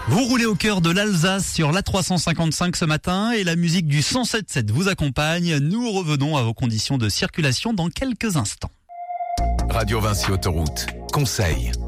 Vous roulez au cœur de l'Alsace sur l'A355 ce matin et la musique du 107.7 vous accompagne. Nous revenons à vos conditions de circulation dans quelques instants. Radio Vinci Autoroute. Conseil.